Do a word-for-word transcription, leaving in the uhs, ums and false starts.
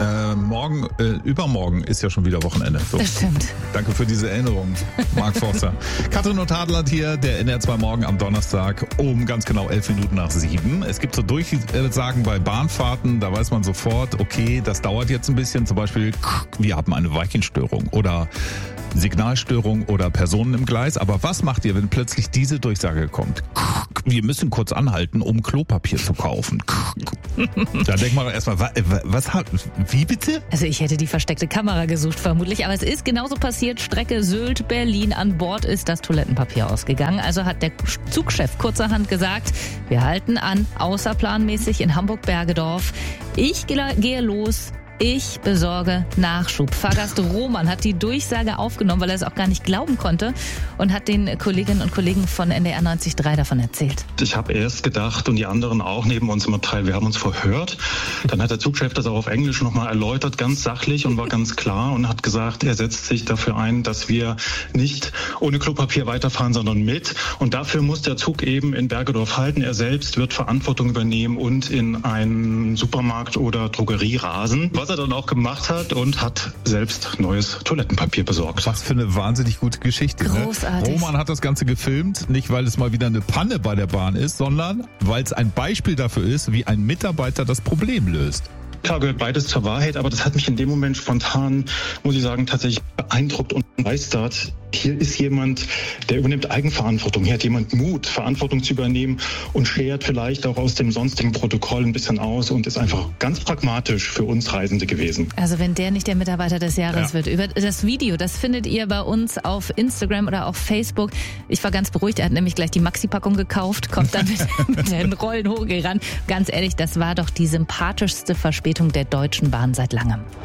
Äh, morgen, äh, übermorgen ist ja schon wieder Wochenende. So. Das stimmt. Danke für diese Erinnerung, Marc Forster. Katrin und Tadland hier, der N R zwei Morgen am Donnerstag um ganz genau elf Minuten nach sieben. Es gibt so Durchsagen bei Bahnfahrten, da weiß man sofort, okay, das dauert jetzt ein bisschen. Zum Beispiel, wir haben eine Weichenstörung oder Signalstörung oder Personen im Gleis. Aber was macht ihr, wenn plötzlich diese Durchsage kommt? Wir müssen kurz anhalten, um Klopapier zu kaufen. Da denkt man erstmal, was, was, wie bitte? Also ich hätte die versteckte Kamera gesucht vermutlich, aber es ist genauso passiert. Strecke Sylt-Berlin, an Bord ist das Toilettenpapier ausgegangen. Also hat der Zugchef kurzerhand gesagt, wir halten an, außerplanmäßig in Hamburg-Bergedorf. Ich gehe los. Ich besorge Nachschub. Fahrgast Roman hat die Durchsage aufgenommen, weil er es auch gar nicht glauben konnte und hat den Kolleginnen und Kollegen von N D R neunzig Komma drei davon erzählt. Ich habe erst gedacht und die anderen auch neben uns im Abteil, wir haben uns verhört. Dann hat der Zugchef das auch auf Englisch nochmal erläutert, ganz sachlich und war ganz klar und hat gesagt, er setzt sich dafür ein, dass wir nicht ohne Klopapier weiterfahren, sondern mit. Und dafür muss der Zug eben in Bergedorf halten. Er selbst wird Verantwortung übernehmen und in einen Supermarkt oder Drogerie rasen. Was er dann auch gemacht hat und hat selbst neues Toilettenpapier besorgt. Was für eine wahnsinnig gute Geschichte. Großartig. Ne? Roman hat das Ganze gefilmt, nicht weil es mal wieder eine Panne bei der Bahn ist, sondern weil es ein Beispiel dafür ist, wie ein Mitarbeiter das Problem löst. Klar gehört beides zur Wahrheit, aber das hat mich in dem Moment spontan, muss ich sagen, tatsächlich beeindruckt und begeistert. Hier ist jemand, der übernimmt Eigenverantwortung. Hier hat jemand Mut, Verantwortung zu übernehmen und schert vielleicht auch aus dem sonstigen Protokoll ein bisschen aus und ist einfach ganz pragmatisch für uns Reisende gewesen. Also wenn der nicht der Mitarbeiter des Jahres Ja. wird. Über das Video, das findet ihr bei uns auf Instagram oder auf Facebook. Ich war ganz beruhigt, er hat nämlich gleich die Maxi-Packung gekauft, kommt dann mit, mit den Rollen hochgerannt. Ganz ehrlich, das war doch die sympathischste Verspätung der Deutschen Bahn seit langem.